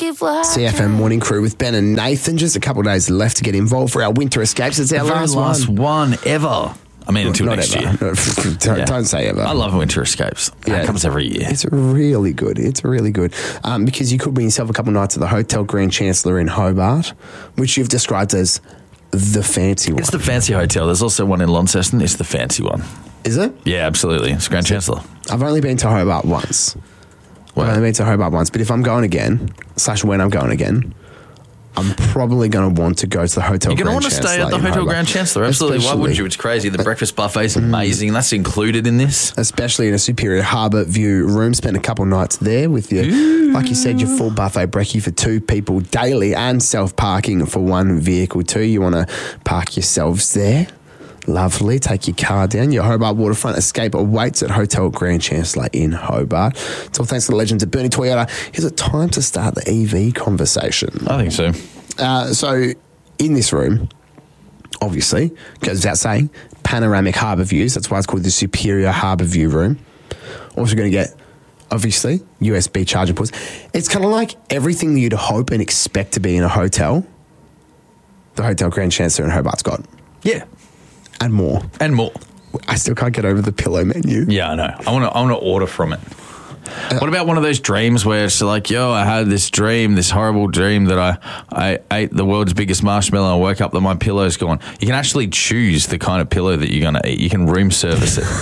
CFM Morning Crew with Ben and Nathan. Just a couple of days left to get involved for our winter escapes. It's our last one ever. I mean, until next year. Don't say ever. I love winter escapes. That comes every year. It's really good. Because you could win yourself a couple of nights at the Hotel Grand Chancellor in Hobart, which you've described as the fancy one. It's the fancy hotel. There's also one in Launceston. It's the fancy one. Is it? Yeah, absolutely. It's Grand Chancellor. I've only been to Hobart once. But if I'm going again, when I'm going again, I'm probably going to want to go to the Hotel Grand Chancellor. You're going to want to stay at the Hotel Grand Chancellor. Absolutely. Why wouldn't you? It's crazy. The breakfast buffet is amazing. That's included in this. Especially in a Superior Harbour View room. Spent a couple of nights there with your, like you said, your full buffet brekkie for 2 people daily and self-parking for 1 vehicle too. You want to park yourselves there. Lovely. Take your car down. Your Hobart waterfront escape awaits at Hotel Grand Chancellor in Hobart. It's all thanks to the legends at Bernie Toyota. Is it time to start the EV conversation? I think so. So in this room, obviously, goes without saying, panoramic harbour views. That's why it's called the Superior Harbour View room. Also going to get, obviously, USB charging ports. It's kind of like everything you'd hope and expect to be in a hotel. The Hotel Grand Chancellor in Hobart's got. Yeah. And more. I still can't get over the pillow menu. Yeah, I know. I want to order from it. What about one of those dreams where it's like, I had this dream, this horrible dream that I ate the world's biggest marshmallow and I woke up that my pillow's gone. You can actually choose the kind of pillow that you're going to eat. You can room service it.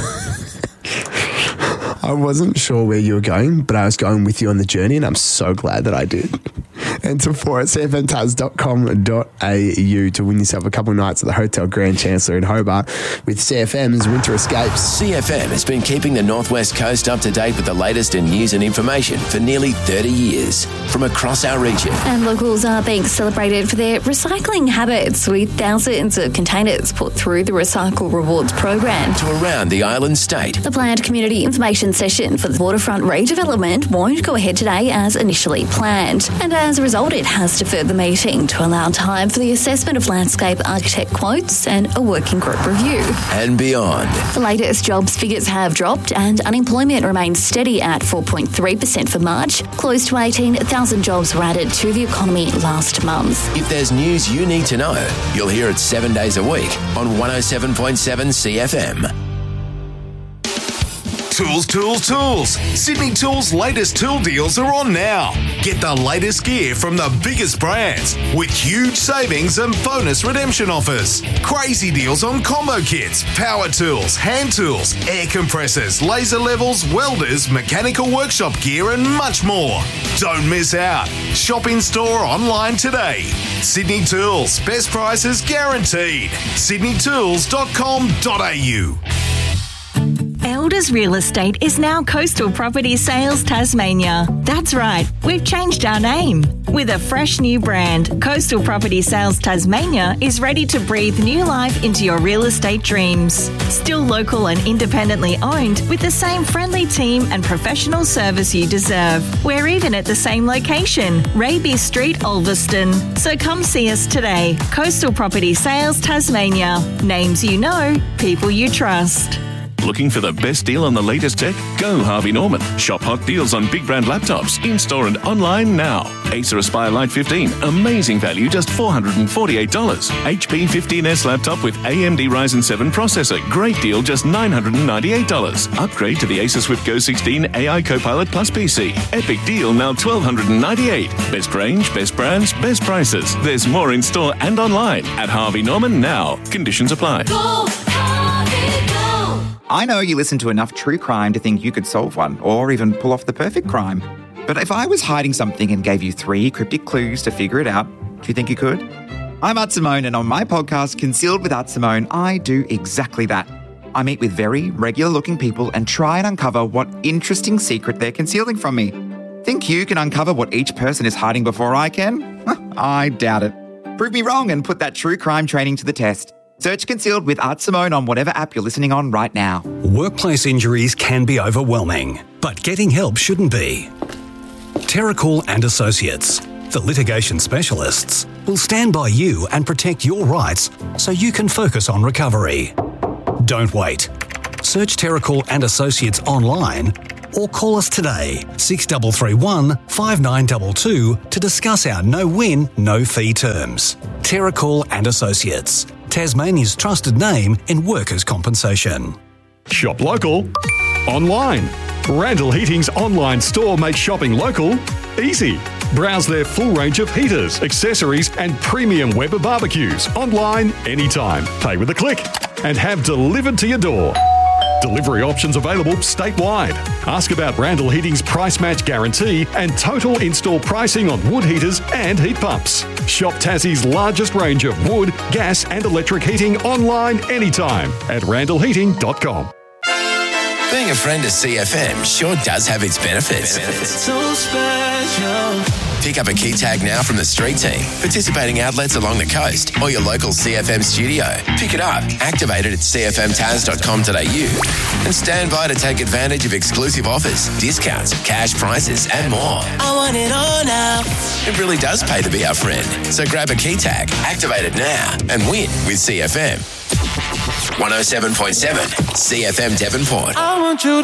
I wasn't sure where you were going, but I was going with you on the journey, and I'm so glad that I did. Enter for at cfmtaz.com.au to win yourself a couple of nights at the Hotel Grand Chancellor in Hobart with CFM's Winter Escapes. CFM has been keeping the Northwest Coast up to date with the latest in news and information for nearly 30 years from across our region. And locals are being celebrated for their recycling habits, with thousands of containers put through the Recycle Rewards program. To around the island state. The planned community information session for the waterfront redevelopment won't go ahead today as initially planned. And as a result, it has deferred the meeting to allow time for the assessment of landscape architect quotes and a working group review. And beyond. The latest jobs figures have dropped and unemployment remains steady at 4.3% for March. Close to 18,000 jobs were added to the economy last month. If there's news you need to know, you'll hear it 7 days a week on 107.7 CFM. Tools. Sydney Tools' latest tool deals are on now. Get the latest gear from the biggest brands with huge savings and bonus redemption offers. Crazy deals on combo kits, power tools, hand tools, air compressors, laser levels, welders, mechanical workshop gear and much more. Don't miss out. Shop in store or online today. Sydney Tools, best prices guaranteed. sydneytools.com.au. Elders Real Estate is now Coastal Property Sales Tasmania. That's right, we've changed our name. With a fresh new brand, Coastal Property Sales Tasmania is ready to breathe new life into your real estate dreams. Still local and independently owned, with the same friendly team and professional service you deserve. We're even at the same location, Raby Street, Ulverston. So come see us today. Coastal Property Sales Tasmania. Names you know, people you trust. Looking for the best deal on the latest tech? Go Harvey Norman. Shop hot deals on big brand laptops, in-store and online now. Acer Aspire Lite 15, amazing value, just $448. HP 15S laptop with AMD Ryzen 7 processor, great deal, just $998. Upgrade to the Acer Swift Go 16 AI Copilot Plus PC. Epic deal, now $1,298. Best range, best brands, best prices. There's more in store and online at Harvey Norman now. Conditions apply. Go Harvey, go! I know you listen to enough true crime to think you could solve one, or even pull off the perfect crime. But if I was hiding something and gave you 3 cryptic clues to figure it out, do you think you could? I'm Art Simone, and on my podcast, Concealed with Art Simone, I do exactly that. I meet with very regular-looking people and try and uncover what interesting secret they're concealing from me. Think you can uncover what each person is hiding before I can? I doubt it. Prove me wrong and put that true crime training to the test. Search Concealed with Art Simone on whatever app you're listening on right now. Workplace injuries can be overwhelming, but getting help shouldn't be. Terracall and Associates, the litigation specialists, will stand by you and protect your rights so you can focus on recovery. Don't wait. Search Terracall and Associates online or call us today, 6331 5922, to discuss our no-win, no-fee terms. Terracall and Associates, Tasmania's trusted name in workers' compensation. Shop local, online. Randall Heating's online store makes shopping local easy. Browse their full range of heaters, accessories and premium Weber barbecues online anytime. Pay with a click and have delivered to your door. Delivery options available statewide. Ask about Randall Heating's price match guarantee and total install pricing on wood heaters and heat pumps. Shop Tassie's largest range of wood, gas and electric heating online anytime at randallheating.com. Being a friend of CFM sure does have its benefits. So special. Pick up a key tag now from the street team, participating outlets along the coast, or your local CFM studio. Pick it up, activate it at cfmtaz.com.au, and stand by to take advantage of exclusive offers, discounts, cash prizes, and more. I want it all now. It really does pay to be our friend. So grab a key tag, activate it now, and win with CFM. 107.7 CFM Devonport. I want you